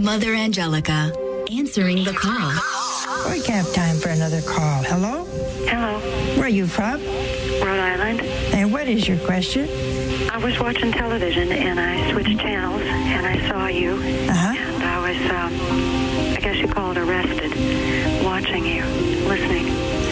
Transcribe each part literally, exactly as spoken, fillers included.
Mother Angelica, answering the call. We have time for another call. Hello? Hello. Where are you from? Rhode Island. And what is your question? I was watching television and I switched channels and I saw you. Uh-huh. And I was, um, I guess you call it arrested, watching you, listening.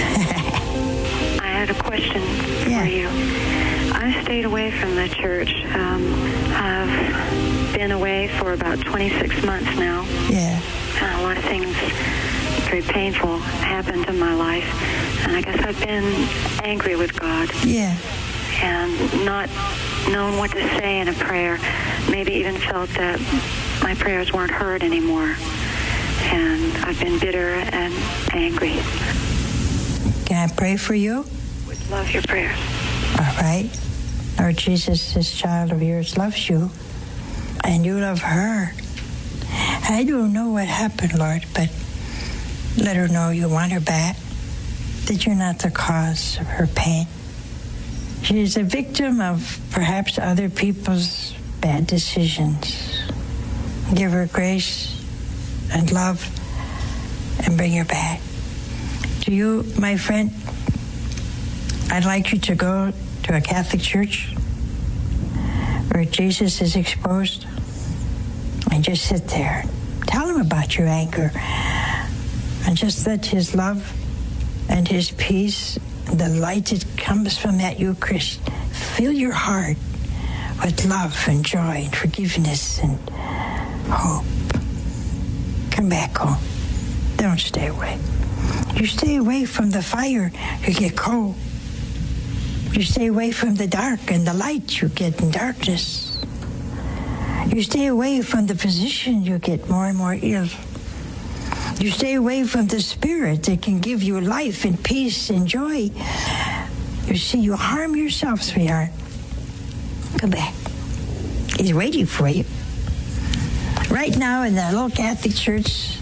I had a question Yeah. for you. I stayed away from the church. Um, I've been away for about twenty-six months now. Yeah. And a lot of things very painful happened in my life. And I guess I've been angry with God. Yeah. And not known what to say in a prayer. Maybe even felt that my prayers weren't heard anymore. And I've been bitter and angry. Can I pray for you? Would love your prayers. All right. Lord Jesus, this child of yours loves you, and you love her. I don't know what happened, Lord, but let her know you want her back, that you're not the cause of her pain. She is a victim of perhaps other people's bad decisions. Give her grace and love and bring her back. To you, my friend, I'd like you to go to a Catholic church where Jesus is exposed and just sit there. Tell him about your anger and just let his love and his peace, the light that comes from that Eucharist, fill your heart with love and joy and forgiveness and hope. Come back home. Don't stay away. You stay away from the fire, you get cold. You stay away from the dark and the light, you get in darkness. You stay away from the physician, you get more and more ill. You stay away from the spirit that can give you life and peace and joy. You see, you harm yourself, sweetheart. Come back. He's waiting for you. Right now in the little Catholic church,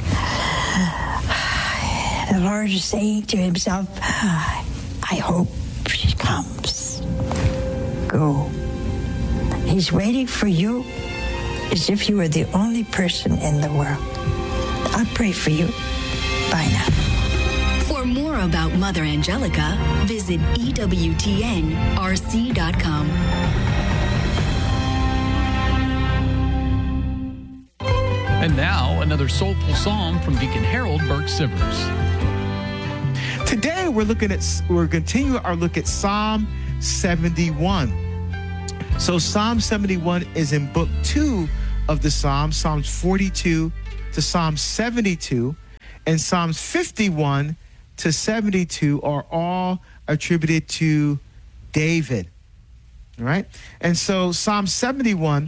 the Lord is saying to himself, I hope she comes. Go. He's waiting for you as if you were the only person in the world. I'll pray for you. Bye now. For more about Mother Angelica, visit E W T N R C dot com. And now, another soulful psalm from Deacon Harold Burke-Sivers. Today, we're looking at, we're continuing our look at Psalm seventy-one. So Psalm seventy-one is in book two of the Psalms, Psalms forty-two to Psalm seventy-two, and Psalms fifty-one to seventy-two are all attributed to David. All right? And so Psalm seventy-one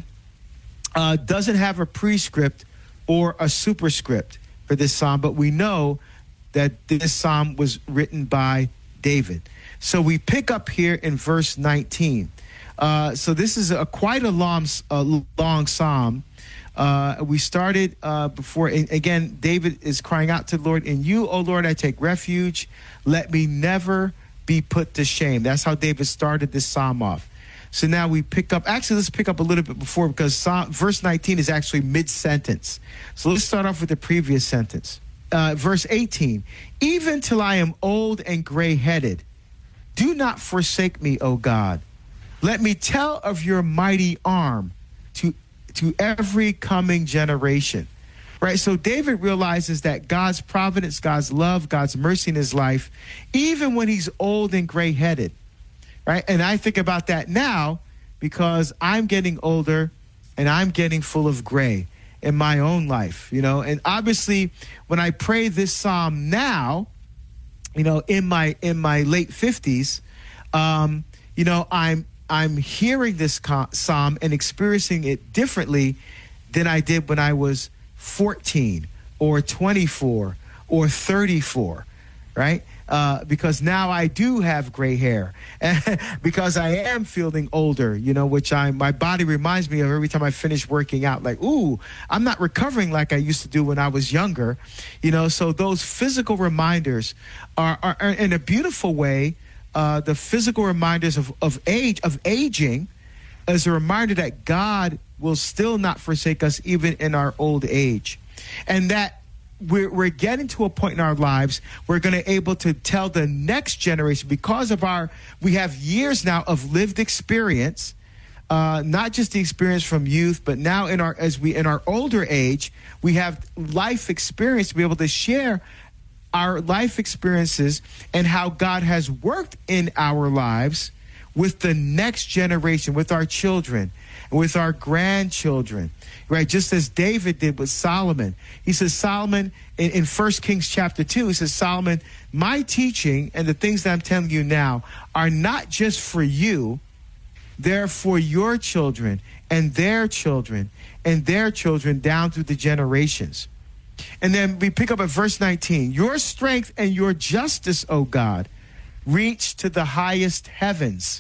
uh, doesn't have a prescript or a superscript for this psalm, but we know that this psalm was written by David. So we pick up here in verse nineteen. Uh, so this is a quite a long, a long psalm. Uh, we started uh, before, and again, David is crying out to the Lord, "In you, O Lord, I take refuge. Let me never be put to shame." That's how David started this psalm off. So now we pick up, actually, let's pick up a little bit before, because psalm, verse nineteen is actually mid-sentence. So let's start off with the previous sentence. Uh, verse eighteen, "Even till I am old and gray-headed, do not forsake me, O God. Let me tell of your mighty arm to to every coming generation." Right? So David realizes that God's providence, God's love, God's mercy in his life, even when he's old and gray-headed. Right? And I think about that now because I'm getting older and I'm getting full of gray in my own life, you know. And obviously, when I pray this psalm now, you know, in my in my late fifties, um, you know, I'm I'm hearing this psalm and experiencing it differently than I did when I was fourteen or twenty-four or thirty-four, right? Uh, because now I do have gray hair, because I am feeling older, you know, which I my body reminds me of every time I finish working out. Like, ooh, I'm not recovering like I used to do when I was younger, you know. So those physical reminders are, are, are in a beautiful way. Uh, the physical reminders of, of age, of aging, as a reminder that God will still not forsake us even in our old age. And that we're, we're getting to a point in our lives we're going to able to tell the next generation, because of our, we have years now of lived experience, uh, not just the experience from youth, but now in our, as we, in our older age, we have life experience to be able to share our life experiences and how God has worked in our lives with the next generation, with our children, with our grandchildren, right? Just as David did with Solomon. He says, Solomon, in, in First Kings chapter two, he says, Solomon, my teaching and the things that I'm telling you now are not just for you, they're for your children and their children and their children down through the generations. And then we pick up at verse nineteen. Your strength and your justice, O God, reach to the highest heavens.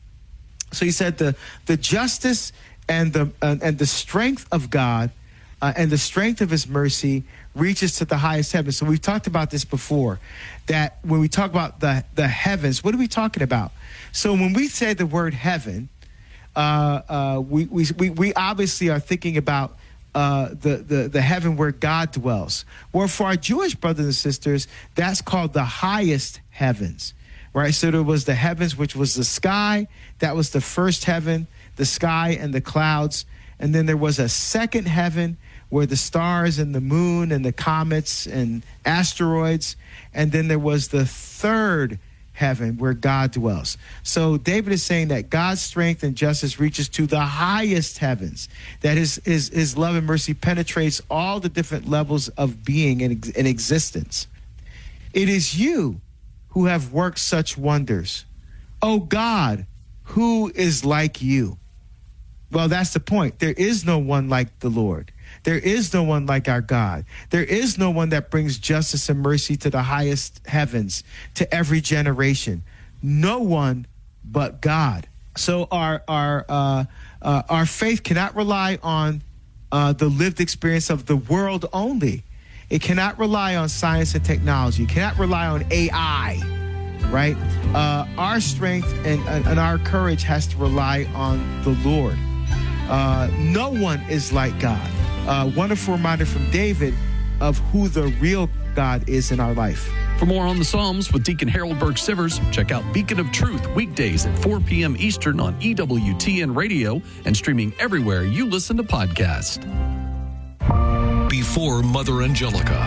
So he said the the justice and the uh, and the strength of God uh, and the strength of his mercy reaches to the highest heavens. So we've talked about this before, that when we talk about the, the heavens, what are we talking about? So when we say the word heaven, uh, uh, we, we, we, we obviously are thinking about uh, the, the, the heaven where God dwells. Well, for our Jewish brothers and sisters, that's called the highest heavens, right? So there was the heavens, which was the sky. That was the first heaven, the sky and the clouds. And then there was a second heaven where the stars and the moon and the comets and asteroids. And then there was the third heaven where God dwells. So David is saying that God's strength and justice reaches to the highest heavens, that his his, his love and mercy penetrates all the different levels of being and in existence. It is you who have worked such wonders. Oh God, who is like you? Well, that's the point. There is no one like the Lord. There is no one like our God. There is no one that brings justice and mercy to the highest heavens, to every generation. No one but God. So our our uh, uh, our faith cannot rely on uh, the lived experience of the world only. It cannot rely on science and technology. It cannot rely on A I, right? Uh, our strength and, and, and our courage has to rely on the Lord. Uh, no one is like God. Uh, wonderful reminder from David of who the real God is in our life. For more on the Psalms with Deacon Harold Burke-Sivers, check out Beacon of Truth weekdays at four p.m. Eastern on E W T N Radio and streaming everywhere you listen to podcasts. Before Mother Angelica,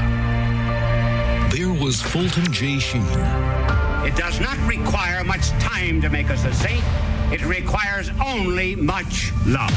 there was Fulton J. Sheen. It does not require much time to make us a saint. It requires only much love.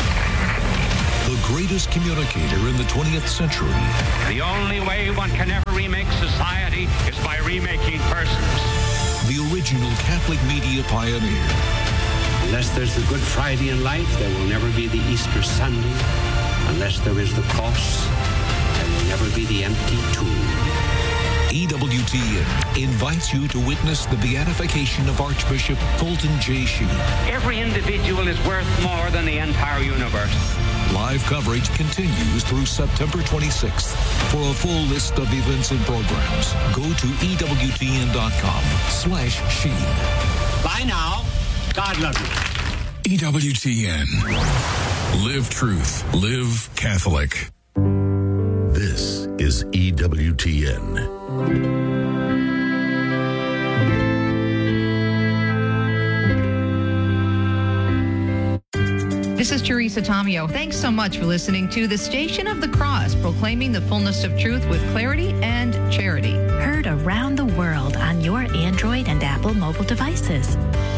The greatest communicator in the twentieth century. The only way one can ever remake society is by remaking persons. The original Catholic media pioneer. Unless there's the Good Friday in life, there will never be the Easter Sunday. Unless there is the cross, there will never be the empty tomb. E W T N invites you to witness the beatification of Archbishop Fulton J. Sheen. Every individual is worth more than the entire universe. Live coverage continues through September twenty-sixth. For a full list of events and programs, go to E W T N dot com slash Sheen. Bye now. God love you. E W T N. Live truth. Live Catholic. This is E W T N. This is Teresa Tomeo. Thanks so much for listening to the Station of the Cross, proclaiming the fullness of truth with clarity and charity. Heard around the world on your Android and Apple mobile devices.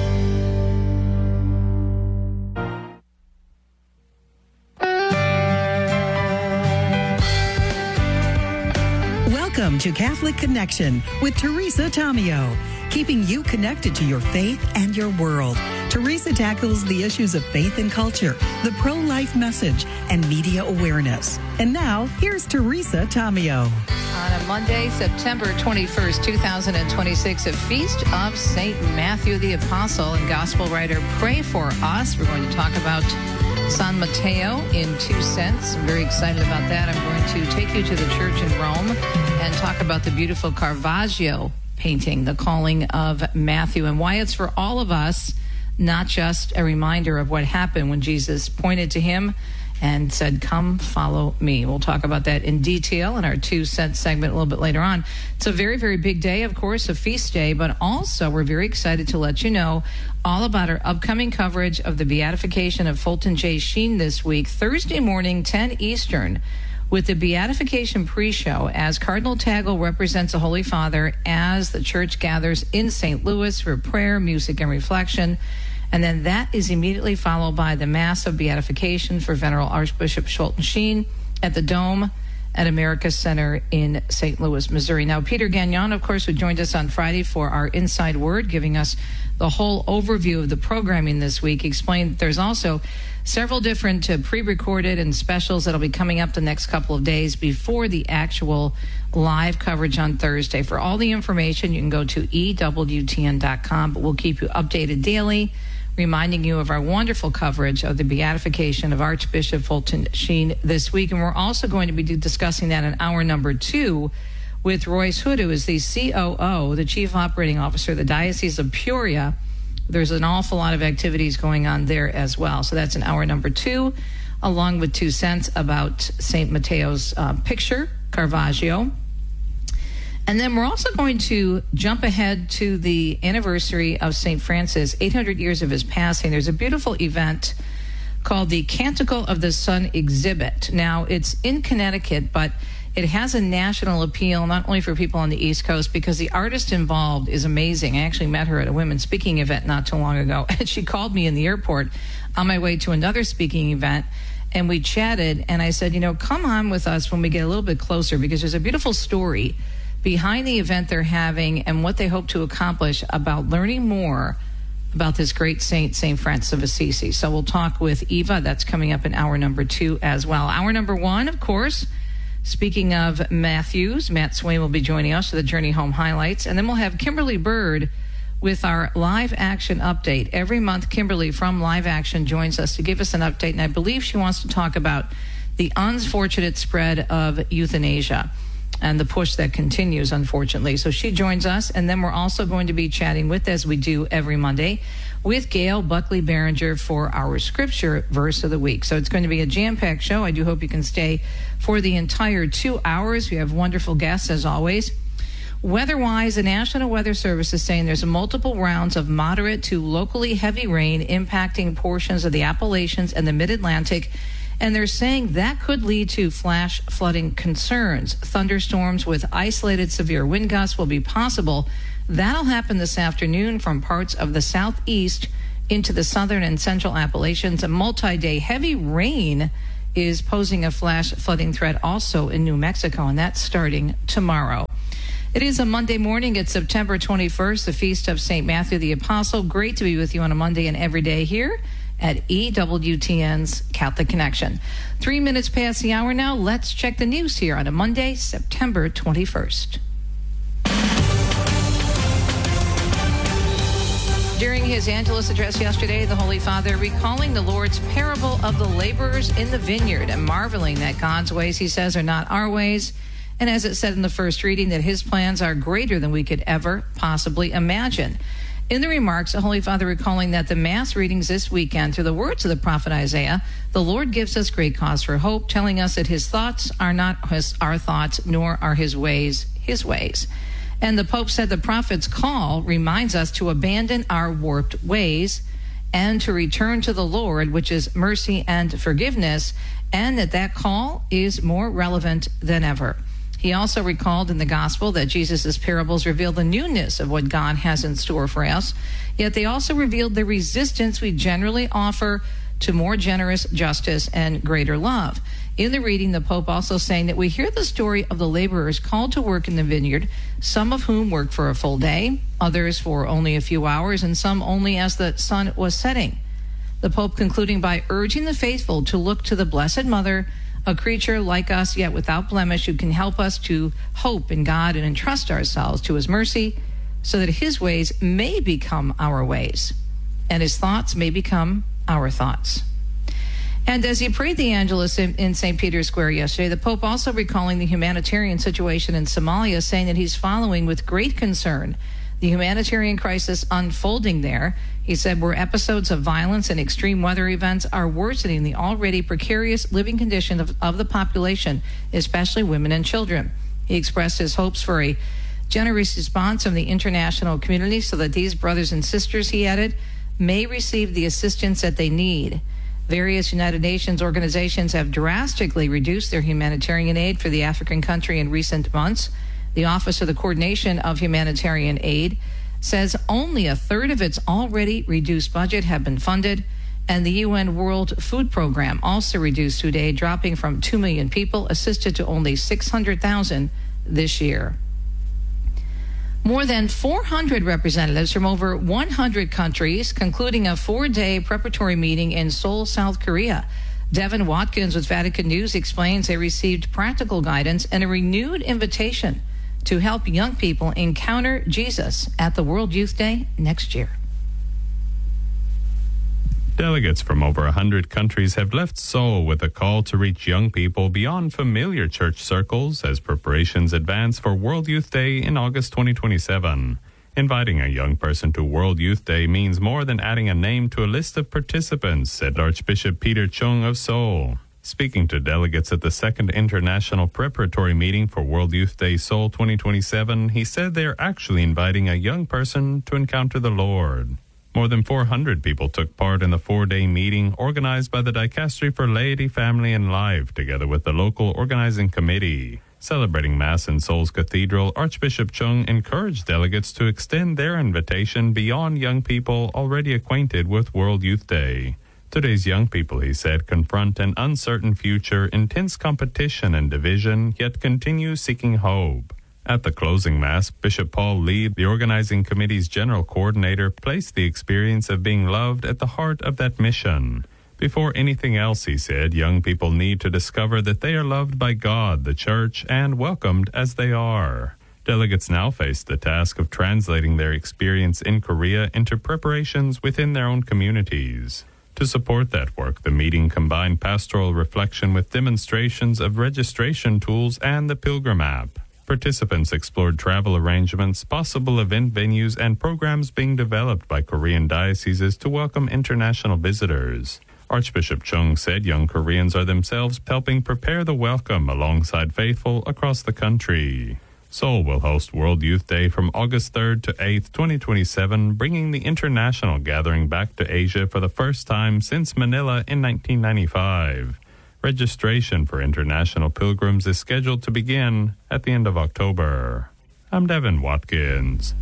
Welcome to Catholic Connection with Teresa Tomeo, keeping you connected to your faith and your world. Teresa tackles the issues of faith and culture, the pro-life message, and media awareness. And now, here's Teresa Tomeo. On a Monday, September twenty-first, twenty twenty-six, a feast of Saint Matthew the Apostle and Gospel writer. Pray for us. We're going to talk about San Mateo in two cents. I'm very excited about that. I'm going to take you to the church in Rome and talk about the beautiful Caravaggio painting, The Calling of Matthew, and why it's for all of us, not just a reminder of what happened when Jesus pointed to him and said, come follow me. We'll talk about that in detail in our two cent segment a little bit later on. It's a very, very big day, of course, a feast day, but also we're very excited to let you know all about our upcoming coverage of the beatification of Fulton J. Sheen this week, Thursday morning, ten Eastern, with the beatification pre-show as Cardinal Tagle represents the Holy Father as the church gathers in Saint Louis for prayer, music, and reflection. And then that is immediately followed by the Mass of Beatification for Venerable Archbishop Fulton Sheen at the Dome at America Center in Saint Louis, Missouri. Now, Peter Gagnon, of course, who joined us on Friday for our Inside Word, giving us the whole overview of the programming this week, explained there's also several different uh, pre-recorded and specials that'll be coming up the next couple of days before the actual live coverage on Thursday. For all the information, you can go to E W T N dot com, but we'll keep you updated daily, reminding you of our wonderful coverage of the beatification of Archbishop Fulton Sheen this week. And we're also going to be discussing that in hour number two with Royce Hood, who is the C O O, the Chief Operating Officer of the Diocese of Peoria. There's an awful lot of activities going on there as well. So that's in hour number two, along with two cents about Saint Mateo's uh, picture, Caravaggio. And then we're also going to jump ahead to the anniversary of Saint Francis, eight hundred years of his passing. There's a beautiful event called the Canticle of the Sun exhibit. Now, it's in Connecticut, but it has a national appeal, not only for people on the East Coast, because the artist involved is amazing. I actually met her at a women's speaking event not too long ago, and she called me in the airport on my way to another speaking event, and we chatted, and I said, you know, come on with us when we get a little bit closer, because there's a beautiful story behind the event they're having and what they hope to accomplish about learning more about this great saint, Saint Francis of Assisi. So we'll talk with Eva. That's coming up in hour number two as well. Hour number one, of course, speaking of Matthews, Matt Swain will be joining us for the Journey Home highlights. And then we'll have Kimberly Bird with our live action update. Every month, Kimberly from Live Action joins us to give us an update. And I believe she wants to talk about the unfortunate spread of euthanasia and the push that continues, unfortunately. So she joins us, and then we're also going to be chatting with, as we do every Monday, with Gail Buckley Behringer for our scripture verse of the week. So it's going to be a jam-packed show. I do hope you can stay for the entire two hours. We have wonderful guests, as always. Weather-wise, the National Weather Service is saying there's multiple rounds of moderate to locally heavy rain impacting portions of the Appalachians and the Mid-Atlantic, and they're saying that could lead to flash flooding concerns. Thunderstorms with isolated severe wind gusts will be possible. That'll happen this afternoon from parts of the southeast into the southern and central Appalachians. A multi-day heavy rain is posing a flash flooding threat also in New Mexico, and that's starting tomorrow. It is a Monday morning. It's September twenty-first, the feast of Saint Matthew the Apostle. Great to be with you on a Monday and every day here at E W T N's Catholic Connection. Three minutes past the hour now. Let's check the news here on a Monday, September twenty-first. During his Angelus address yesterday, the Holy Father recalling the Lord's parable of the laborers in the vineyard and marveling that God's ways, he says, are not our ways. And as it said in the first reading, that his plans are greater than we could ever possibly imagine. In the remarks, the Holy Father recalling that the Mass readings this weekend, through the words of the prophet Isaiah, the Lord gives us great cause for hope, telling us that his thoughts are not his, our thoughts, nor are his ways his ways. And the Pope said the prophet's call reminds us to abandon our warped ways and to return to the Lord, which is mercy and forgiveness, and that that call is more relevant than ever. He also recalled in the gospel that Jesus' parables reveal the newness of what God has in store for us, yet they also revealed the resistance we generally offer to more generous justice and greater love. In the reading, the Pope also saying that we hear the story of the laborers called to work in the vineyard, some of whom work for a full day, others for only a few hours, and some only as the sun was setting. The Pope concluding by urging the faithful to look to the Blessed Mother, a creature like us, yet without blemish, who can help us to hope in God and entrust ourselves to his mercy, so that his ways may become our ways, and his thoughts may become our thoughts. And as he prayed the Angelus in, in Saint Peter's Square yesterday, the Pope also recalling the humanitarian situation in Somalia, saying that he's following with great concern the humanitarian crisis unfolding there. He said where episodes of violence and extreme weather events are worsening the already precarious living condition of, of the population, especially women and children. He expressed his hopes for a generous response from the international community so that these brothers and sisters, he added, may receive the assistance that they need. Various United Nations organizations have drastically reduced their humanitarian aid for the African country in recent months. The Office of the Coordination of Humanitarian Aid says only a third of its already reduced budget have been funded, and the U N World Food Program also reduced food aid, dropping from two million people assisted to only six hundred thousand this year. More than four hundred representatives from over one hundred countries concluding a four-day preparatory meeting in Seoul, South Korea. Devin Watkins with Vatican News explains they received practical guidance and a renewed invitation to help young people encounter Jesus at the World Youth Day next year. Delegates from over one hundred countries have left Seoul with a call to reach young people beyond familiar church circles as preparations advance for World Youth Day in August twenty twenty-seven. Inviting a young person to World Youth Day means more than adding a name to a list of participants, said Archbishop Peter Chung of Seoul. Speaking to delegates at the second International Preparatory Meeting for World Youth Day Seoul twenty twenty-seven, he said they're actually inviting a young person to encounter the Lord. More than four hundred people took part in the four-day meeting organized by the Dicastery for Laity, Family, and Life, together with the local organizing committee. Celebrating Mass in Seoul's Cathedral, Archbishop Chung encouraged delegates to extend their invitation beyond young people already acquainted with World Youth Day. Today's young people, he said, confront an uncertain future, intense competition and division, yet continue seeking hope. At the closing Mass, Bishop Paul Lee, the organizing committee's general coordinator, placed the experience of being loved at the heart of that mission. Before anything else, he said, young people need to discover that they are loved by God, the Church, and welcomed as they are. Delegates now face the task of translating their experience in Korea into preparations within their own communities. To support that work, the meeting combined pastoral reflection with demonstrations of registration tools and the Pilgrim app. Participants explored travel arrangements, possible event venues, and programs being developed by Korean dioceses to welcome international visitors. Archbishop Chung said young Koreans are themselves helping prepare the welcome alongside faithful across the country. Seoul will host World Youth Day from August third to eighth, twenty twenty-seven, bringing the international gathering back to Asia for the first time since Manila in nineteen ninety-five. Registration for international pilgrims is scheduled to begin at the end of October. I'm Devin Watkins.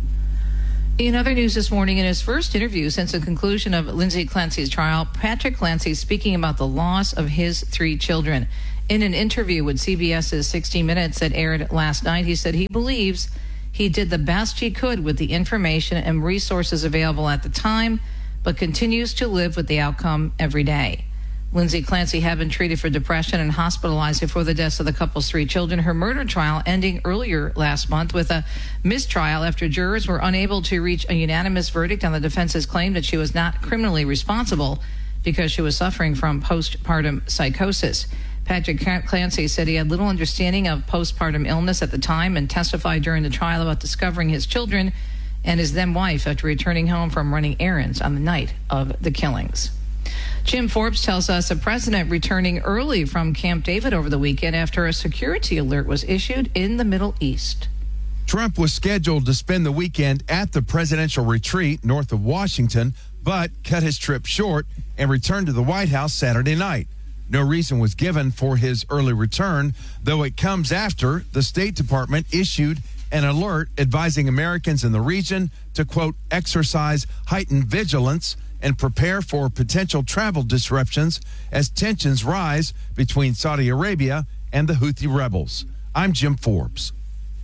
In other news this morning, in his first interview since the conclusion of Lindsay Clancy's trial, Patrick Clancy speaking about the loss of his three children. In an interview with CBS's sixty minutes that aired last night, he said he believes he did the best he could with the information and resources available at the time, but continues to live with the outcome every day. Lindsay Clancy had been treated for depression and hospitalized before the deaths of the couple's three children. Her murder trial ending earlier last month with a mistrial after jurors were unable to reach a unanimous verdict on the defense's claim that she was not criminally responsible because she was suffering from postpartum psychosis. Patrick Clancy said he had little understanding of postpartum illness at the time and testified during the trial about discovering his children and his then wife after returning home from running errands on the night of the killings. Jim Forbes tells us the president returning early from Camp David over the weekend after a security alert was issued in the Middle East. Trump was scheduled to spend the weekend at the presidential retreat north of Washington, but cut his trip short and returned to the White House Saturday night. No reason was given for his early return, though it comes after the State Department issued an alert advising Americans in the region to, quote, exercise heightened vigilance and prepare for potential travel disruptions as tensions rise between Saudi Arabia and the Houthi rebels. I'm Jim Forbes.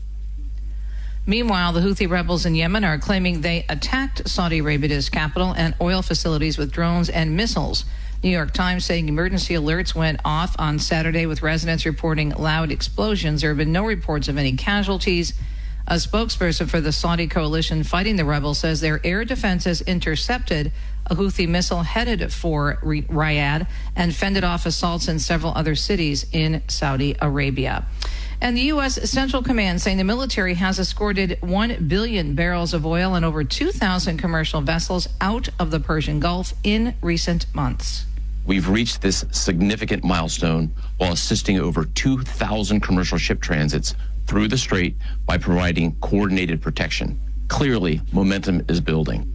Meanwhile, the Houthi rebels in Yemen are claiming they attacked Saudi Arabia's capital and oil facilities with drones and missiles. New York Times saying emergency alerts went off on Saturday with residents reporting loud explosions. There have been no reports of any casualties. A spokesperson for the Saudi coalition fighting the rebels says their air defenses intercepted a Houthi missile headed for Riyadh and fended off assaults in several other cities in Saudi Arabia. And the U S Central Command saying the military has escorted one billion barrels of oil and over two thousand commercial vessels out of the Persian Gulf in recent months. We've reached this significant milestone while assisting over two thousand commercial ship transits through the strait by providing coordinated protection. Clearly, momentum is building.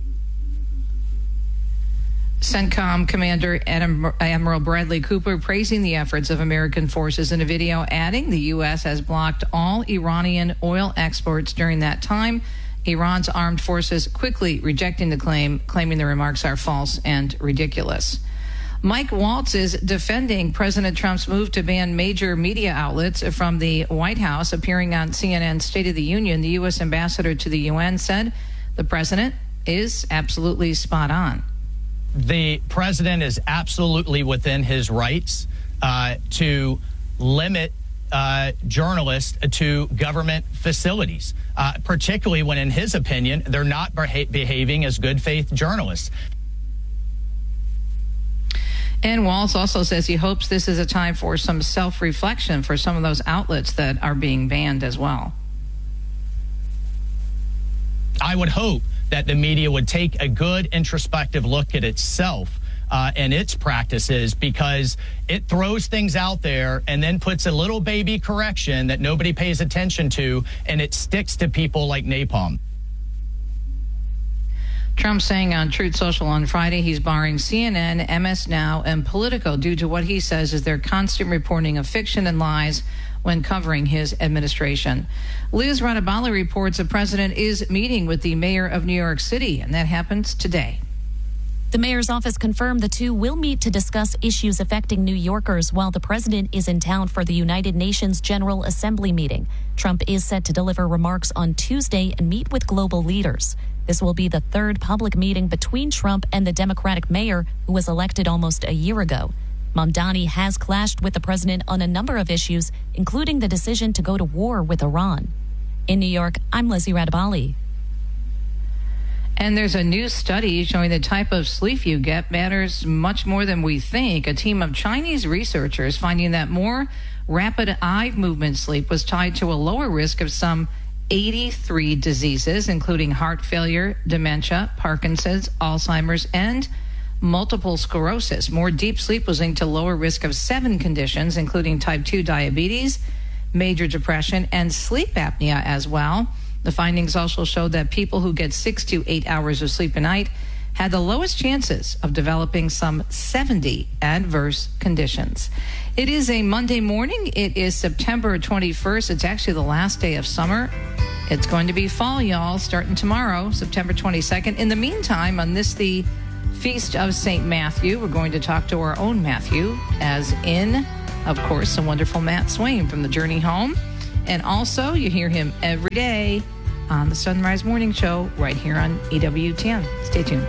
CENTCOM Commander Admiral Bradley Cooper praising the efforts of American forces in a video, adding the U S has blocked all Iranian oil exports during that time. Iran's armed forces quickly rejecting the claim, claiming the remarks are false and ridiculous. Mike Waltz is defending President Trump's move to ban major media outlets from the White House. Appearing on C N N's State of the Union, the U S ambassador to the U N said the president is absolutely spot on. The president is absolutely within his rights uh, to limit uh, journalists to government facilities, uh, particularly when, in his opinion, they're not beha- behaving as good faith journalists. And Waltz also says he hopes this is a time for some self-reflection for some of those outlets that are being banned as well. I would hope that the media would take a good introspective look at itself uh, and its practices, because it throws things out there and then puts a little baby correction that nobody pays attention to, and it sticks to people like napalm. Trump saying on Truth Social on Friday he's barring C N N, M S Now, and Politico due to what he says is their constant reporting of fiction and lies when covering his administration. Liz Radabali reports the president is meeting with the mayor of New York City, and that happens today. The mayor's office confirmed the two will meet to discuss issues affecting New Yorkers while the president is in town for the United Nations General Assembly meeting. Trump is set to deliver remarks on Tuesday and meet with global leaders. This will be the third public meeting between Trump and the Democratic mayor who was elected almost a year ago. Mamdani has clashed with the president on a number of issues, including the decision to go to war with Iran. In New York, I'm Lizzie Radabali. And there's a new study showing the type of sleep you get matters much more than we think. A team of Chinese researchers finding that more rapid eye movement sleep was tied to a lower risk of some eighty-three diseases, including heart failure, dementia, Parkinson's, Alzheimer's, and multiple sclerosis. More deep sleep was linked to lower risk of seven conditions, including type two diabetes, major depression, and sleep apnea as well. The findings also showed that people who get six to eight hours of sleep a night had the lowest chances of developing some seventy adverse conditions. It is a Monday morning. It is September twenty-first. It's actually the last day of summer. It's going to be fall, y'all, starting tomorrow, September twenty-second. In the meantime, on this, the Feast of Saint Matthew, we're going to talk to our own Matthew, as in, of course, the wonderful Matt Swain from The Journey Home. And also, you hear him every day on the Sunrise Morning Show right here on E W T N. Stay tuned.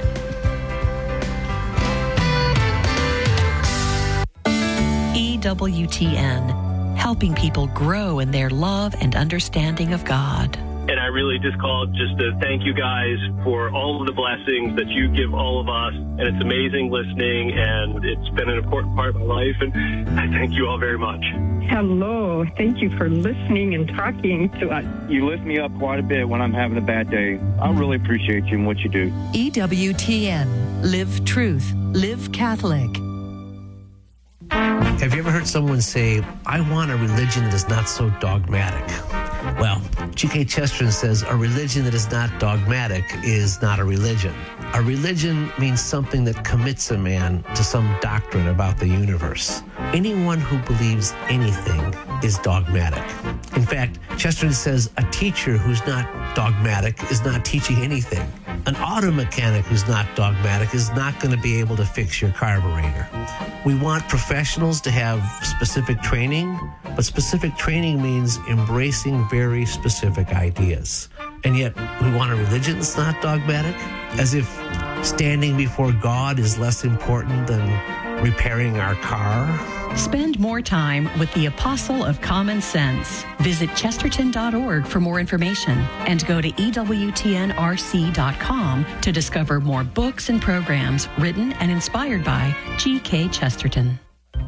E W T N, helping people grow in their love and understanding of God. And I really just called just to thank you guys for all of the blessings that you give all of us. And it's amazing listening, and it's been an important part of my life. And I thank you all very much. Hello. Thank you for listening and talking to us. You lift me up quite a bit when I'm having a bad day. I really appreciate you and what you do. E W T N. Live truth. Live Catholic. Have you ever heard someone say, I want a religion that is not so dogmatic? Well, G K Chesterton says a religion that is not dogmatic is not a religion. A religion means something that commits a man to some doctrine about the universe. Anyone who believes anything is dogmatic. In fact, Chesterton says a teacher who's not dogmatic is not teaching anything. An auto mechanic who's not dogmatic is not going to be able to fix your carburetor. We want professionals to have specific training, but specific training means embracing very specific ideas. And yet, we want a religion that's not dogmatic, as if standing before God is less important than repairing our car. Spend more time with the Apostle of Common Sense. Visit chesterton dot org for more information and go to E W T N R C dot com to discover more books and programs written and inspired by G K Chesterton.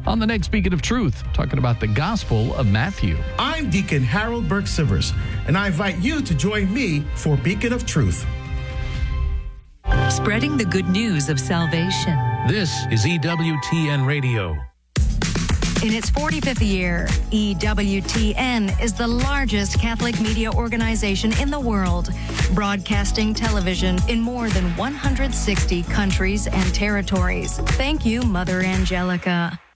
On the next Beacon of Truth, talking about the Gospel of Matthew. I'm Deacon Harold Burke Sivers, and I invite you to join me for Beacon of Truth. Spreading the good news of salvation. This is E W T N Radio. In its forty-fifth year, E W T N is the largest Catholic media organization in the world, broadcasting television in more than one hundred sixty countries and territories. Thank you, Mother Angelica.